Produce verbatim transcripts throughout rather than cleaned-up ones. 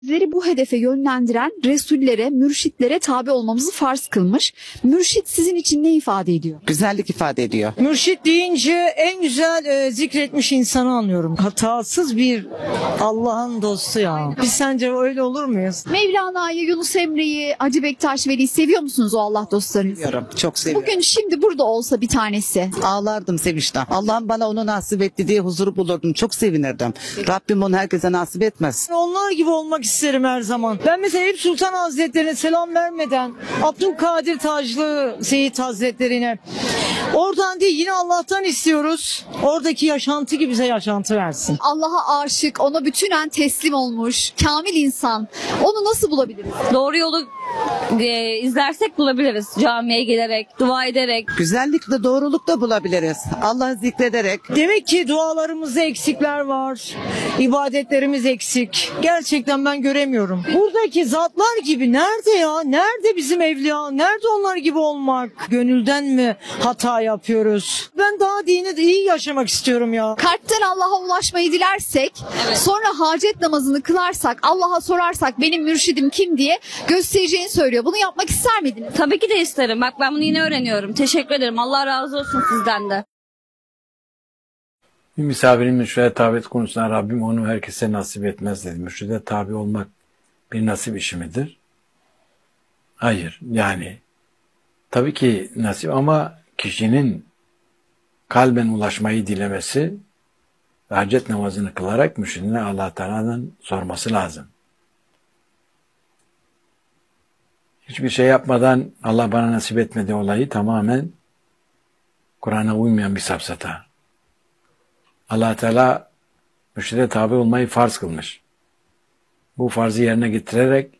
Bizleri bu hedefe yönlendiren Resullere, mürşitlere tabi olmamızı farz kılmış. Mürşit sizin için ne ifade ediyor? Güzellik ifade ediyor. Mürşit deyince en güzel e, zikretmiş insanı anlıyorum. Hatasız bir Allah'ın dostu ya. Biz sence öyle olur muyuz? Mevlana'yı, Yunus Emre'yi, Hacı Bektaş Veli'yi seviyor musunuz o Allah dostlarını? Seviyorum, çok seviyorum. Bugün şimdi burada olsa bir tanesi. Ağlardım sevinçten. Allah'ım bana onu nasip etti diye huzuru bulurdum. Çok sevinirdim. Rabbim onu herkese nasip etmez. Onlar gibi olmak isterim her zaman. Ben mesela Eyüp Sultan Hazretleri'ne selam vermeden Abdülkadir Taclı Seyit Hazretleri'ne oradan değil yine Allah'tan istiyoruz. Oradaki yaşantı gibi bize yaşantı versin. Allah'a aşık, ona bütünen teslim olmuş, kamil insan. Onu nasıl bulabiliriz? Doğru yolu e, izlersek bulabiliriz. Camiye gelerek, dua ederek. Güzellikle doğruluk da bulabiliriz. Allah'ı zikrederek. Demek ki dualarımızda eksikler var. İbadetlerimiz eksik. Gerçekten ben göremiyorum. Buradaki zatlar gibi nerede ya? Nerede bizim evliya? Nerede onlar gibi olmak? Gönülden mi hata yapıyoruz? Ben daha dini iyi yaşamak istiyorum ya. Kalpten Allah'a ulaşmayı dilersek, sonra hacet namazını kılarsak, Allah'a sorarsak benim mürşidim kim diye göstereceğini söylüyor. Bunu yapmak ister miydiniz? Tabii ki de isterim. Bak ben bunu yine öğreniyorum. Teşekkür ederim. Allah razı olsun sizden de. Bir misafirin mürşide tabi konusunda Rabbim onu herkese nasip etmez dedi. Mürşide tabi olmak bir nasip işi midir? Hayır. Yani tabii ki nasip ama kişinin kalben ulaşmayı dilemesi ve hacet namazını kılarak mürşidine Allah Teala'dan sorması lazım. Hiçbir şey yapmadan Allah bana nasip etmedi olayı tamamen Kur'an'a uymayan bir safsata. Allah Teala mürşide tabi olmayı farz kılmış. Bu farzı yerine getirerek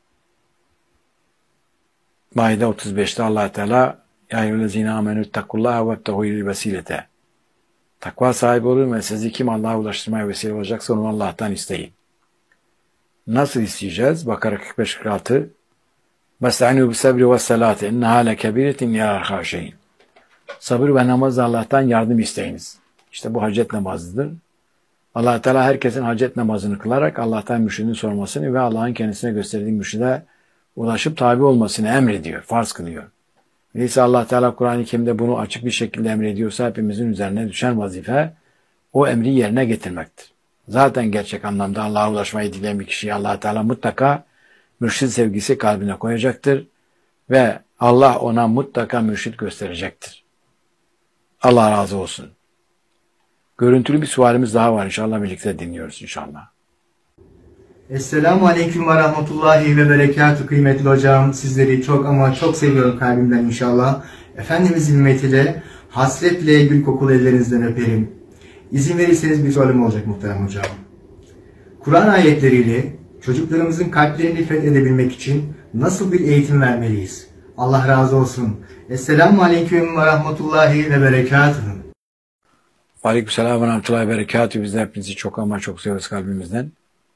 Maide otuz beşte Allah Teala ya eyyühellezine amenüttakullaha vebteğû vesilete. Takva sahibi olun ve sizi kim Allah'a ulaştırmaya vesile olacaksa onu Allah'tan isteyin. Nasıl isteyeceğiz? Bakara kırk beş kırk altı Vesta'inu bis-sabri ve's-salati inneha lekebiretin yâ-haşeyn. Sabır ve namazla Allah'tan yardım isteyiniz. İşte bu hacet namazıdır. Allah Teala herkesin hacet namazını kılarak Allah'tan mürşidini sormasını ve Allah'ın kendisine gösterdiği mürşide ulaşıp tabi olmasını emrediyor, farz kılıyor. Öyleyse Allah Teala Kur'an-ı Kerim'de bunu açık bir şekilde emrediyorsa hepimizin üzerine düşen vazife o emri yerine getirmektir. Zaten gerçek anlamda Allah'a ulaşmayı dileyen bir kişiyi Allah Teala mutlaka mürşid sevgisi kalbine koyacaktır ve Allah ona mutlaka mürşid gösterecektir. Allah razı olsun. Görüntülü bir sualimiz daha var. İnşallah birlikte dinliyoruz inşallah. Esselamu Aleyküm ve Rahmetullahi ve Berekatuhu kıymetli hocam. Sizleri çok ama çok seviyorum kalbimden inşallah. Efendimiz himmetine hasretle gül kokulu ellerinizden öperim. İzin verirseniz bir sorum olacak muhterem hocam. Kur'an ayetleriyle çocuklarımızın kalplerini fethedebilmek için nasıl bir eğitim vermeliyiz? Allah razı olsun. Esselamu Aleyküm ve Rahmetullahi ve Berekatuhu. Aleykümselam ve rahmetullahi ve berekatuhu. Biz de hepinizi çok ama çok seviyoruz kalbimizden.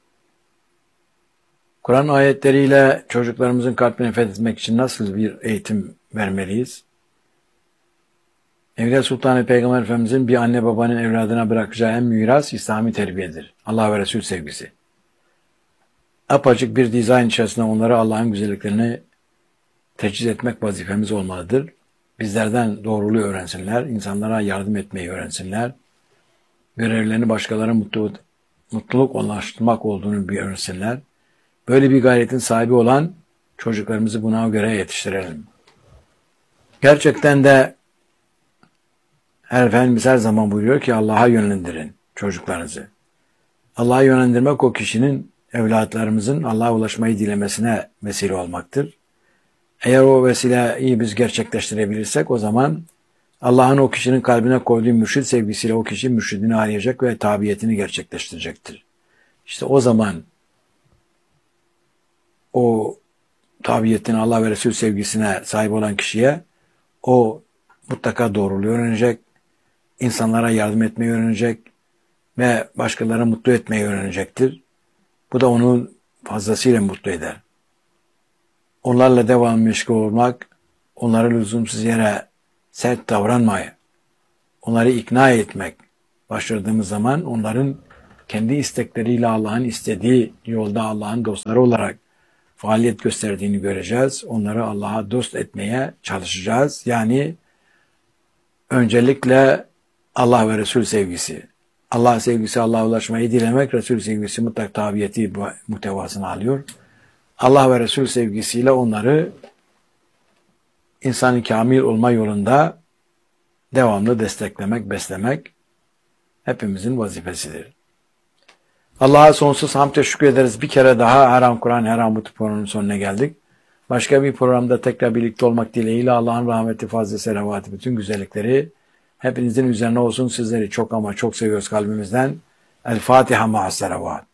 Kur'an ayetleriyle çocuklarımızın kalbini fethetmek için nasıl bir eğitim vermeliyiz? Evliya Sultan Peygamber Efendimizin bir anne babanın evladına bırakacağı en miras İslami terbiyedir. Allah ve Resul sevgisi. Apaçık bir dizayn içerisinde onlara Allah'ın güzelliklerini teçhiz etmek vazifemiz olmalıdır. Bizlerden doğruluğu öğrensinler, insanlara yardım etmeyi öğrensinler, görevlerini başkalarına mutlu, mutluluk ulaştırmak olduğunu bir öğrensinler. Böyle bir gayretin sahibi olan çocuklarımızı buna göre yetiştirelim. Gerçekten de Efendimiz her zaman buyuruyor ki Allah'a yönlendirin çocuklarınızı. Allah'a yönlendirmek o kişinin, evlatlarımızın Allah'a ulaşmayı dilemesine vesile olmaktır. Eğer o vesileyi biz gerçekleştirebilirsek o zaman Allah'ın o kişinin kalbine koyduğu mürşid sevgisiyle o kişi mürşidini arayacak ve tabiyetini gerçekleştirecektir. İşte o zaman o tabiyetin Allah ve Resul sevgisine sahip olan kişiye o mutlaka doğruluğu öğrenecek, insanlara yardım etmeyi öğrenecek ve başkalarını mutlu etmeyi öğrenecektir. Bu da onu fazlasıyla mutlu eder. Onlarla devam meşgul olmak, onlara lüzumsuz yere sert davranmayı, onları ikna etmek başladığımız zaman onların kendi istekleriyle Allah'ın istediği yolda Allah'ın dostları olarak faaliyet gösterdiğini göreceğiz. Onları Allah'a dost etmeye çalışacağız. Yani öncelikle Allah ve Resul sevgisi. Allah sevgisi, Allah'a ulaşmayı dilemek, Resul sevgisi mutlak tabiyeti muhtevasını alıyor. Allah ve Resul sevgisiyle onları insan-ı kamil olma yolunda devamlı desteklemek, beslemek hepimizin vazifesidir. Allah'a sonsuz hamd ve şükür ederiz. Bir kere daha Haram Kur'an, Haram Butu programının sonuna geldik. Başka bir programda tekrar birlikte olmak dileğiyle Allah'ın rahmeti, fazla selavatı, bütün güzellikleri hepinizin üzerine olsun. Sizleri çok ama çok seviyoruz kalbimizden. El Fatiha ma'as selavat.